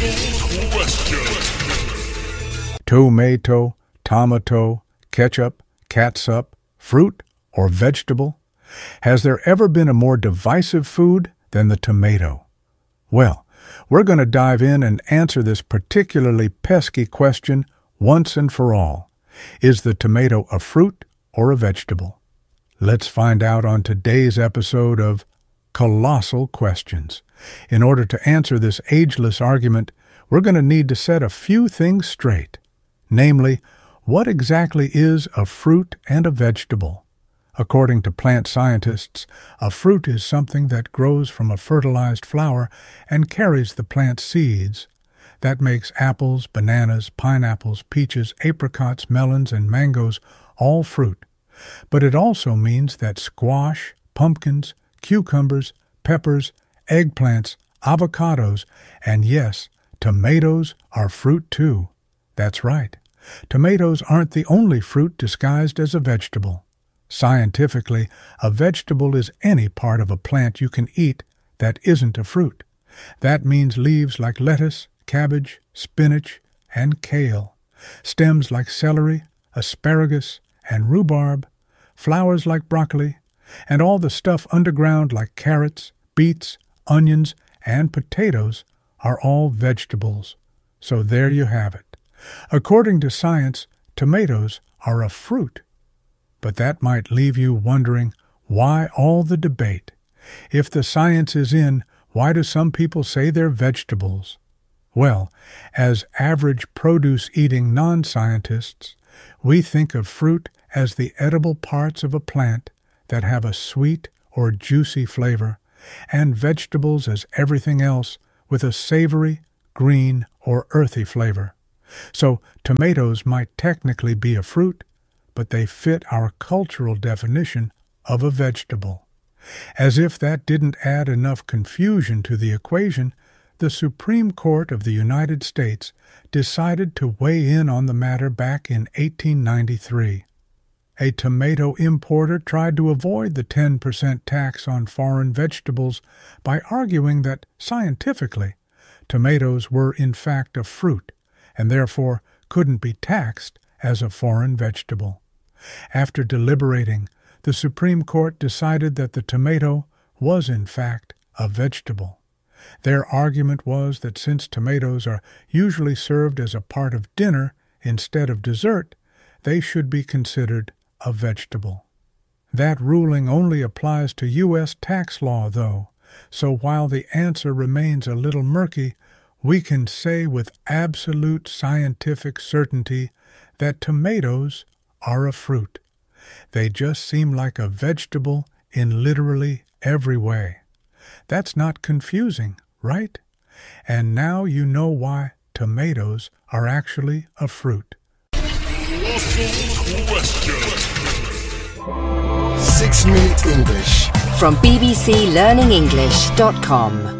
Tomato, tomato, ketchup, catsup, fruit, or vegetable? Has there ever been a more divisive food than the tomato? Well, we're going to dive in and answer this particularly pesky question once and for all. Is the tomato a fruit or a vegetable? Let's find out on today's episode of Colossal Questions. In order to answer this ageless argument, we're going to need to set a few things straight. Namely, what exactly is a fruit and a vegetable? According to plant scientists, a fruit is something that grows from a fertilized flower and carries the plant's seeds. That makes apples, bananas, pineapples, peaches, apricots, melons, and mangoes all fruit. But it also means that squash, pumpkins, cucumbers, peppers, eggplants, avocados, and yes, tomatoes are fruit too. That's right. Tomatoes aren't the only fruit disguised as a vegetable. Scientifically, a vegetable is any part of a plant you can eat that isn't a fruit. That means leaves like lettuce, cabbage, spinach, and kale, stems like celery, asparagus, and rhubarb, flowers like broccoli, and all the stuff underground like carrots, beets, onions, and potatoes are all vegetables. So there you have it. According to science, tomatoes are a fruit. But that might leave you wondering, why all the debate? If the science is in, why do some people say they're vegetables? Well, as average produce-eating non-scientists, we think of fruit as the edible parts of a plant that have a sweet or juicy flavor, and vegetables as everything else with a savory, green, or earthy flavor. So tomatoes might technically be a fruit, but they fit our cultural definition of a vegetable. As if that didn't add enough confusion to the equation, the Supreme Court of the United States decided to weigh in on the matter back in 1893. A tomato importer tried to avoid the 10% tax on foreign vegetables by arguing that, scientifically, tomatoes were in fact a fruit, and therefore couldn't be taxed as a foreign vegetable. After deliberating, the Supreme Court decided that the tomato was in fact a vegetable. Their argument was that since tomatoes are usually served as a part of dinner instead of dessert, they should be considered a vegetable. That ruling only applies to U.S. tax law, though, so while the answer remains a little murky, we can say with absolute scientific certainty that tomatoes are a fruit. They just seem like a vegetable in literally every way. That's not confusing, right? And now you know why tomatoes are actually a fruit. 6 Minute English from bbclearningenglish.com.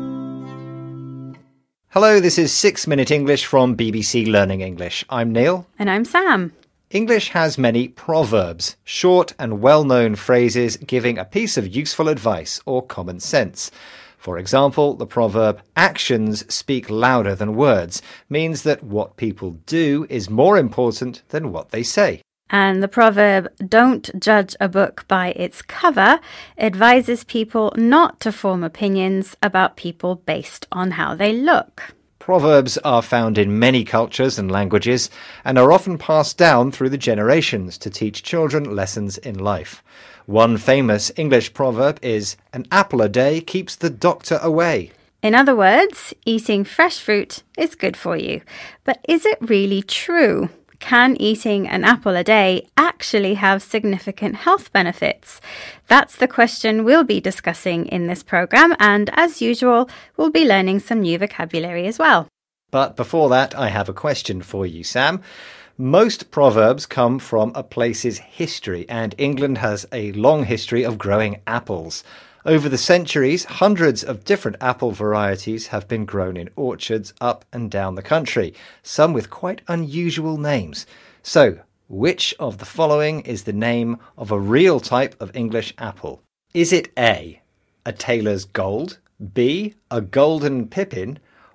Hello, this is 6 Minute English from BBC Learning English. I'm Neil. And I'm Sam. English has many proverbs, short and well-known phrases giving a piece of useful advice or common sense. For example, the proverb, actions speak louder than words, means that what people do is more important than what they say. And the proverb, don't judge a book by its cover, advises people not to form opinions about people based on how they look. Proverbs are found in many cultures and languages and are often passed down through the generations to teach children lessons in life. One famous English proverb is, an apple a day keeps the doctor away. In other words, eating fresh fruit is good for you. But is it really true? Can eating an apple a day actually have significant health benefits? That's the question we'll be discussing in this programme, and as usual, we'll be learning some new vocabulary as well. But before that, I have a question for you, Sam. Most proverbs come from a place's history, and England has a long history of growing apples. Over the centuries, hundreds of different apple varieties have been grown in orchards up and down the country, some with quite unusual names. So, which of the following is the name of a real type of English apple? Is it A, a tailor's gold, B, a golden pippin,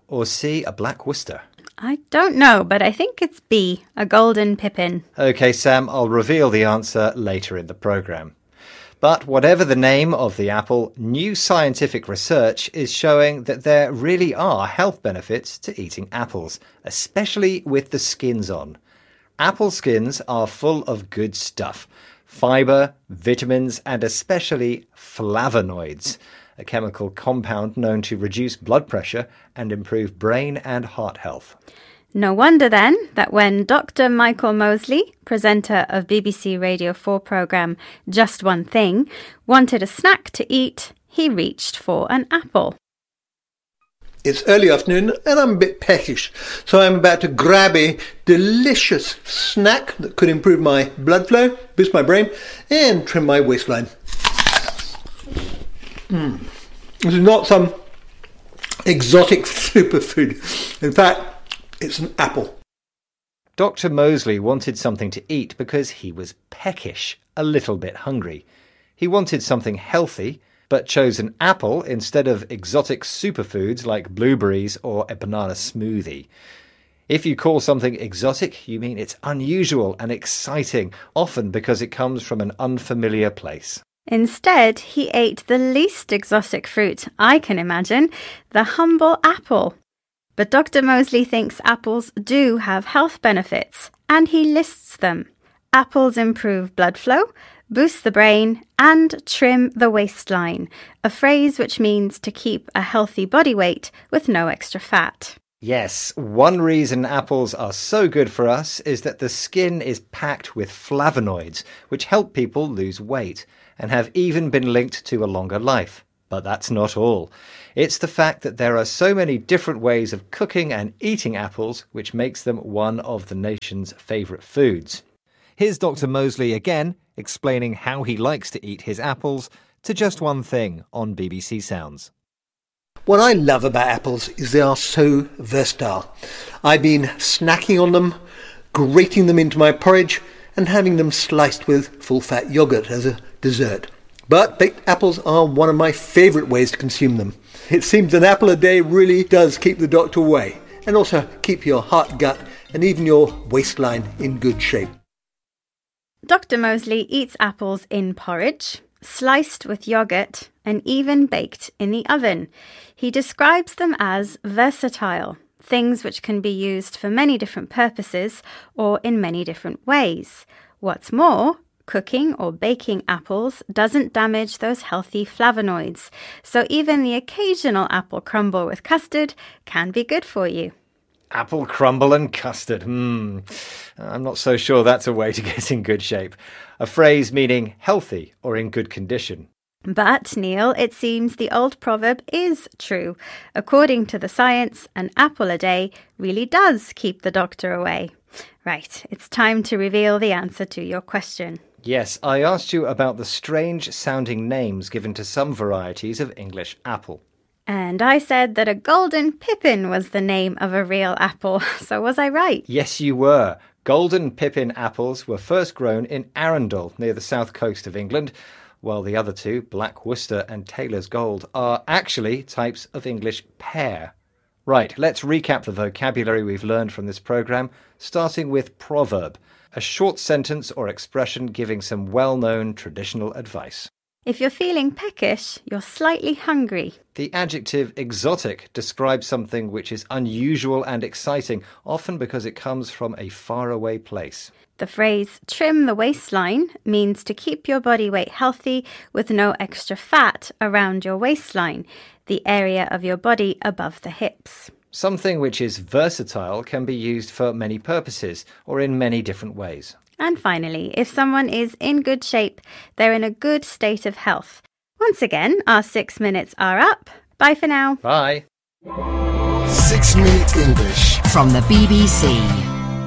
or C, a black Worcester? I don't know, but I think it's B, a golden pippin. OK, Sam, I'll reveal the answer later in the programme. But whatever the name of the apple, new scientific research is showing that there really are health benefits to eating apples, especially with the skins on. Apple skins are full of good stuff: fibre, vitamins, and especially flavonoids, a chemical compound known to reduce blood pressure and improve brain and heart health. No wonder then that when Dr. Michael Mosley, presenter of BBC Radio 4 programme Just One Thing, wanted a snack to eat, he reached for an apple. It's early afternoon and I'm a bit peckish, so I'm about to grab a delicious snack that could improve my blood flow, boost my brain, and trim my waistline. This is not some exotic superfood. In fact, it's an apple. Dr. Mosley wanted something to eat because he was peckish, a little bit hungry. He wanted something healthy, but chose an apple instead of exotic superfoods like blueberries or a banana smoothie. If you call something exotic, you mean it's unusual and exciting, often because it comes from an unfamiliar place. Instead, he ate the least exotic fruit I can imagine, the humble apple. But Dr. Mosley thinks apples do have health benefits, and he lists them. Apples improve blood flow, boost the brain, and trim the waistline, a phrase which means to keep a healthy body weight with no extra fat. Yes, one reason apples are so good for us is that the skin is packed with flavonoids, which help people lose weight, and have even been linked to a longer life. But that's not all. It's the fact that there are so many different ways of cooking and eating apples which makes them one of the nation's favourite foods. Here's Dr. Mosley again, explaining how he likes to eat his apples to Just One Thing on BBC Sounds. What I love about apples is they are so versatile. I've been snacking on them, grating them into my porridge, and having them sliced with full-fat yoghurt as a dessert. But baked apples are one of my favourite ways to consume them. It seems an apple a day really does keep the doctor away, and also keep your heart, gut, and even your waistline in good shape. Dr. Mosley eats apples in porridge, sliced with yoghurt, and even baked in the oven. He describes them as versatile, things which can be used for many different purposes or in many different ways. What's more, cooking or baking apples doesn't damage those healthy flavonoids, so even the occasional apple crumble with custard can be good for you. Apple crumble and custard. I'm not so sure that's a way to get in good shape. A phrase meaning healthy or in good condition. But, Neil, it seems the old proverb is true. According to the science, an apple a day really does keep the doctor away. Right, it's time to reveal the answer to your question. Yes, I asked you about the strange-sounding names given to some varieties of English apple. And I said that a golden pippin was the name of a real apple, so was I right? Yes, you were. Golden pippin apples were first grown in Arundel, near the south coast of England, while the other two, Black Worcester and Taylor's Gold, are actually types of English pear. Right, let's recap the vocabulary we've learned from this programme, starting with proverb, a short sentence or expression giving some well-known traditional advice. If you're feeling peckish, you're slightly hungry. The adjective exotic describes something which is unusual and exciting, often because it comes from a faraway place. The phrase trim the waistline means to keep your body weight healthy with no extra fat around your waistline, the area of your body above the hips. Something which is versatile can be used for many purposes or in many different ways. And finally, if someone is in good shape, they're in a good state of health. Once again, our 6 minutes are up. Bye for now. Bye. 6 Minute English from the BBC.